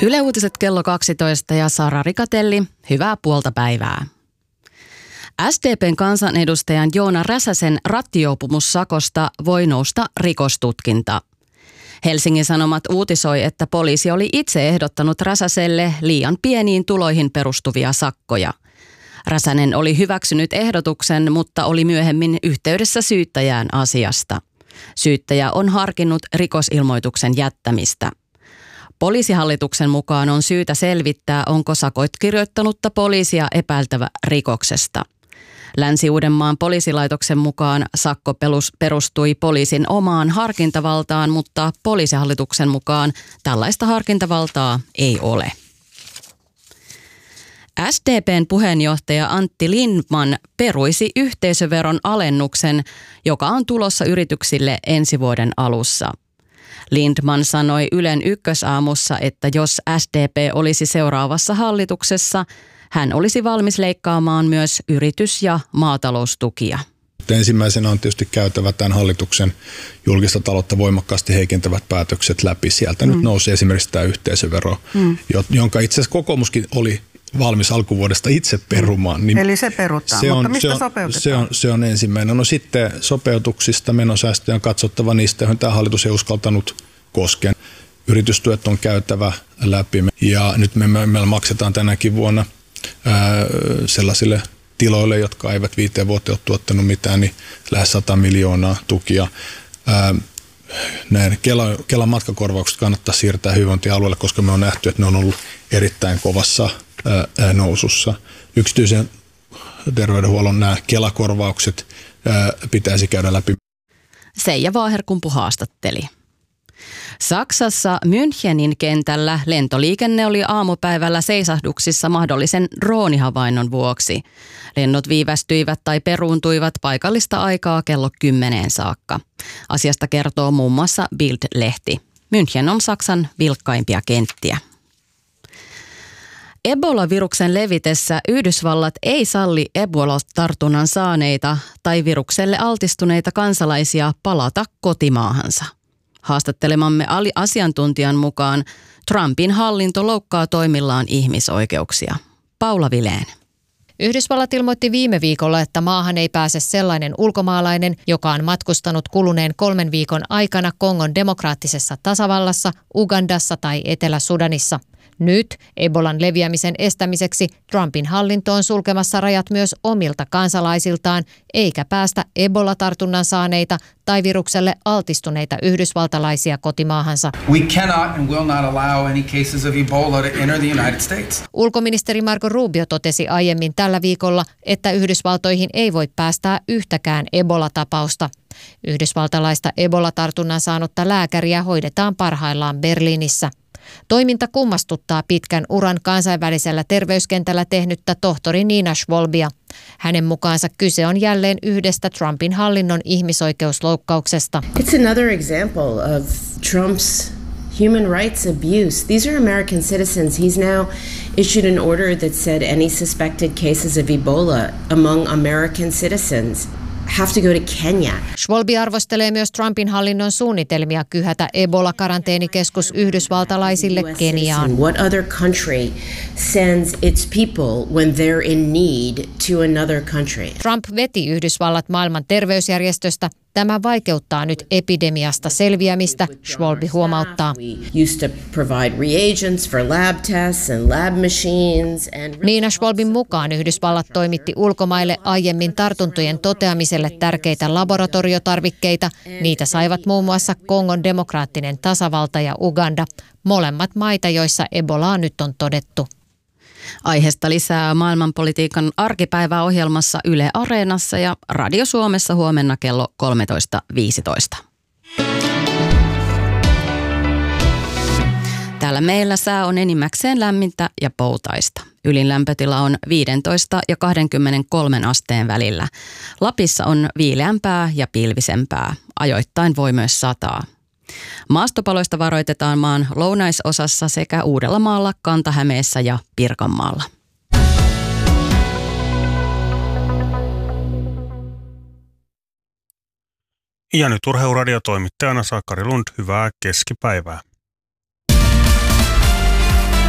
Yle Uutiset kello 12 ja Sara Rikatelli, hyvää puolta päivää. SDP:n kansanedustajan Joona Räsäsen rattijuopumussakosta voi nousta rikostutkinta. Helsingin Sanomat uutisoi, että poliisi oli itse ehdottanut Räsäselle liian pieniin tuloihin perustuvia sakkoja. Räsänen oli hyväksynyt ehdotuksen, mutta oli myöhemmin yhteydessä syyttäjään asiasta. Syyttäjä on harkinnut rikosilmoituksen jättämistä. Poliisihallituksen mukaan on syytä selvittää, onko sakot kirjoittanutta poliisia epäiltävä rikoksesta. Länsi-Uudenmaan poliisilaitoksen mukaan sakko perustui poliisin omaan harkintavaltaan, mutta poliisihallituksen mukaan tällaista harkintavaltaa ei ole. SDP:n puheenjohtaja Antti Lindtman peruisi yhteisöveron alennuksen, joka on tulossa yrityksille ensi vuoden alussa. Lindtman sanoi Ylen Ykkösaamussa, että jos SDP olisi seuraavassa hallituksessa, hän olisi valmis leikkaamaan myös yritys- ja maataloustukia. Ensimmäisenä on tietysti käytävä tämän hallituksen julkista taloutta voimakkaasti heikentävät päätökset läpi. Sieltä nyt nousi esimerkiksi tämä yhteisövero, jonka itse asiassa kokoomuskin oli valmis alkuvuodesta itse perumaan. Niin eli se perutaan, mutta mistä sopeutetaan? Se on ensimmäinen. No sitten sopeutuksista menosäästöjä on katsottava, niistä johon tämä hallitus ei uskaltanut koskea. Yritystuet on käytävä läpi ja nyt me maksetaan tänäkin vuonna sellaisille tiloille, jotka eivät 5 vuotta ole tuottanut mitään, niin lähes 100 miljoonaa tukia. Näin Kelan matkakorvaukset kannattaa siirtää hyvinvointialueelle, koska me on nähty, että ne on ollut erittäin kovassa nousussa. Yksityisen terveydenhuollon nämä Kela-korvaukset pitäisi käydä läpi. Seija Vaaherkumpu haastatteli. Saksassa Münchenin kentällä lentoliikenne oli aamupäivällä seisahduksissa mahdollisen droonihavainnon vuoksi. Lennot viivästyivät tai peruuntuivat paikallista aikaa kello 10 saakka. Asiasta kertoo muun muassa Bild-lehti. München on Saksan vilkkaimpia kenttiä. Ebola-viruksen levitessä Yhdysvallat ei salli Ebola-tartunnan saaneita tai virukselle altistuneita kansalaisia palata kotimaahansa. Haastattelemamme asiantuntijan mukaan Trumpin hallinto loukkaa toimillaan ihmisoikeuksia. Paula Vilén. Yhdysvallat ilmoitti viime viikolla, että maahan ei pääse sellainen ulkomaalainen, joka on matkustanut kuluneen 3 viikon aikana Kongon demokraattisessa tasavallassa, Ugandassa tai Etelä-Sudanissa. Nyt Ebolan leviämisen estämiseksi Trumpin hallinto on sulkemassa rajat myös omilta kansalaisiltaan, eikä päästä Ebola-tartunnan saaneita tai virukselle altistuneita yhdysvaltalaisia kotimaahansa. We cannot and will not allow any cases of Ebola to enter the United States. Ulkoministeri Marco Rubio totesi aiemmin tällä viikolla, että Yhdysvaltoihin ei voi päästää yhtäkään Ebola-tapausta. Yhdysvaltalaista Ebola-tartunnan saanutta lääkäriä hoidetaan parhaillaan Berliinissä. Toiminta kummastuttaa pitkän uran kansainvälisellä terveyskentällä tehnyttä tohtori Nina Schwalbia. Hänen mukaansa kyse on jälleen yhdestä Trumpin hallinnon ihmisoikeusloukkauksesta. It's another example of Trump's human rights abuse. These are American citizens. He's now issued an order that said any suspected cases of Ebola among American citizens have to go to Kenya. Schwalbe arvostelee myös Trumpin hallinnon suunnitelmia kyhätä Ebola-karanteenikeskus yhdysvaltalaisille Keniaan. What other country sends its people when they're in need to another country? Trump veti Yhdysvallat maailman terveysjärjestöstä. Tämä vaikeuttaa nyt epidemiasta selviämistä, Schwalbe huomauttaa. Nina Schwalbin mukaan Yhdysvallat toimitti ulkomaille aiemmin tartuntojen toteamiselle tärkeitä laboratoriotarvikkeita. Niitä saivat muun muassa Kongon demokraattinen tasavalta ja Uganda, molemmat maita, joissa Ebolaa nyt on todettu. Aiheesta lisää maailmanpolitiikan arkipäivää ohjelmassa Yle Areenassa ja Radio Suomessa huomenna kello 13.15. Täällä meillä sää on enimmäkseen lämmintä ja poutaista. Ylin lämpötila on 15 ja 23 asteen välillä. Lapissa on viileämpää ja pilvisempää. Ajoittain voi myös sataa. Maastopaloista varoitetaan maan lounaisosassa sekä Uudellamaalla, Kanta-Hämeessä ja Pirkanmaalla. Ja nyt Urheiluradio-toimittajana Sakari Lund, hyvää keskipäivää.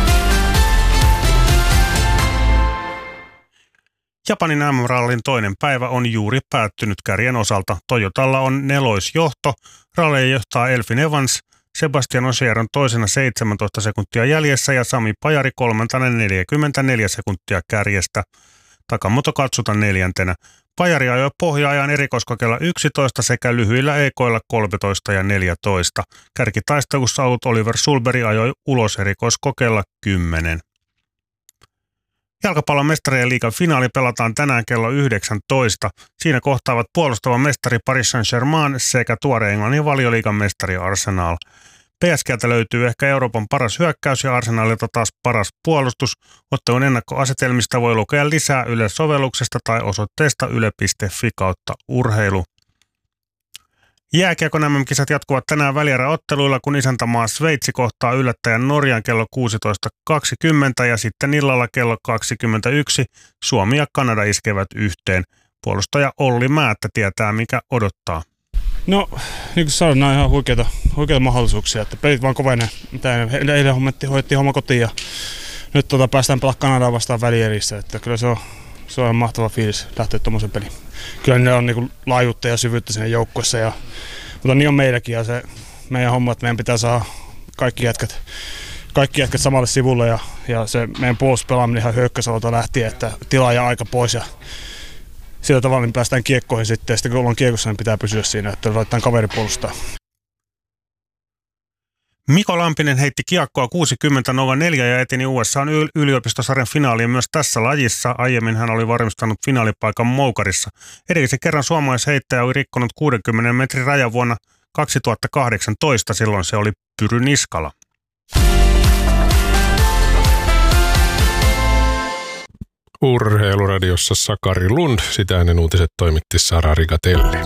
Japanin MM-rallin toinen päivä on juuri päättynyt kärjen osalta. Toyotalla on nelosjohto. Rallia johtaa Elfyn Evans, Sebastian Ogier on toisena 17 sekuntia jäljessä ja Sami Pajari kolmantena 44 sekuntia kärjestä. Takamoto Katsuta neljäntenä. Pajari ajoi pohja-ajan erikoiskokeella 11 sekä lyhyillä ekoilla 13 ja 14. Kärkitaistelussa ollut Oliver Sulberg ajoi ulos erikoiskokeella 10. Jalkapallon mestarien liigan finaali pelataan tänään kello 19. Siinä kohtaavat puolustava mestari Paris Saint-Germain sekä tuore Englannin Valioliigan mestari Arsenal. PSG:ltä löytyy ehkä Euroopan paras hyökkäys ja Arsenalilta taas paras puolustus. Ottelun ennakkoasetelmista voi lukea lisää Yle-sovelluksesta tai osoitteesta yle.fi/urheilu. Jääkiekon MM-kisat jatkuvat tänään välieräotteluilla, kun isäntämaa Sveitsi kohtaa yllättäjän Norjan kello 16.20 ja sitten illalla kello 21 Suomi ja Kanada iskevät yhteen. Puolustaja Olli Määttä tietää, mikä odottaa. No, niin kuin sanoin, nämä on ihan huikeita mahdollisuuksia, että pelit vaan kovenee. Eilen hoidettiin homma kotiin ja nyt päästään pelaamaan Kanadaa vastaan välierissä, että kyllä se on ihan mahtava fiilis lähteä tuommoisen peliin. Kyllä ne on niin laajuutta ja syvyyttä siinä joukkueessa, mutta niin on meilläkin ja se meidän homma, että meidän pitää saada kaikki jätkät samalle sivulle ja se meidän puolustuspelaaminen ihan hyökkäysalueelta lähtien, että tilaa ja aika pois ja sillä tavalla niin päästään kiekkoihin sitten ja sitten kun ollaan kiekossa, niin pitää pysyä siinä, että laitetaan kaveri puolustaa. Miko Lampinen heitti kiekkoa 60.04 ja eteni USA:n yliopistosarjan finaaliin myös tässä lajissa. Aiemmin hän oli varmistanut finaalipaikan Moukarissa. Edellisen kerran suomalaisheittäjä oli rikkonut 60 metrin rajan vuonna 2018, silloin se oli Pyry Niskala. Urheiluradiossa Sakari Lund, sitä ennen uutiset toimitti Sara Rigatelli.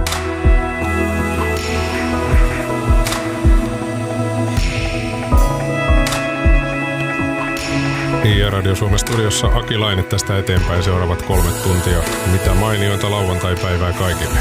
Ja Radio Suomen studiossa Aki Laine tästä eteenpäin seuraavat 3 tuntia. Mitä mainioita lauantai-päivää kaikille.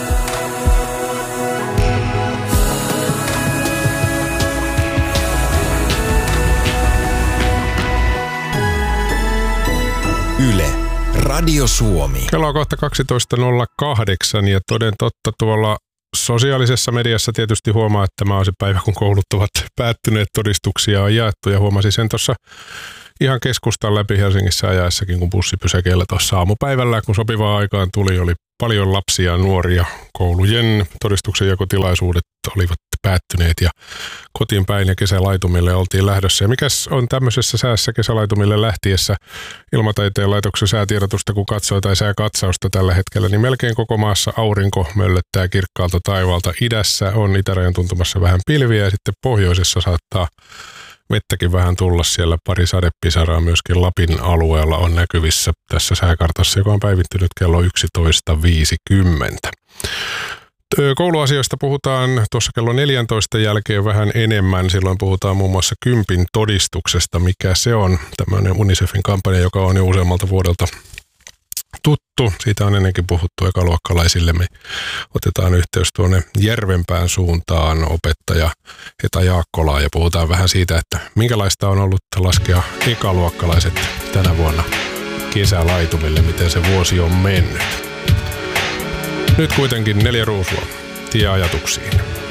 Yle, Radio Suomi. Kello on kohta 12.08 ja toden totta tuolla sosiaalisessa mediassa tietysti huomaa, että tämä on se päivä, kun koulut ovat päättyneet, todistuksia on jaettu ja huomasin sen tuossa ihan keskustan läpi Helsingissä ajaessakin, kun bussipysäkeillä tuossa aamupäivällä, kun sopivaan aikaan tuli, oli paljon lapsia ja nuoria. Koulujen todistuksenjakotilaisuudet olivat päättyneet ja kotiin päin ja kesälaitumille oltiin lähdössä. Ja mikäs on tämmöisessä säässä kesälaitumille lähtiessä Ilmataiteen laitoksen säätiedotusta, kun katsoo tai sääkatsausta tällä hetkellä, niin melkein koko maassa aurinko möllöttää kirkkaalta taivaalta. Idässä on itärajan tuntumassa vähän pilviä ja sitten pohjoisessa saattaa vettäkin vähän tulla, siellä pari sadepisaraa myöskin Lapin alueella on näkyvissä tässä sääkartassa, joka on päivittynyt kello 11.50. Kouluasioista puhutaan tuossa kello 14 jälkeen vähän enemmän. Silloin puhutaan muun muassa 10 todistuksesta, mikä se on. Tämmöinen UNICEFin kampanja, joka on jo useammalta vuodelta tuttu. Siitä on ennenkin puhuttu ekaluokkalaisille. Me otetaan yhteys tuonne Järvenpään suuntaan opettaja Heta Jaakkolaa ja puhutaan vähän siitä, että minkälaista on ollut laskea ekaluokkalaiset tänä vuonna kesälaitumille, miten se vuosi on mennyt. Nyt kuitenkin 4 ruusua. Tie ajatuksiin.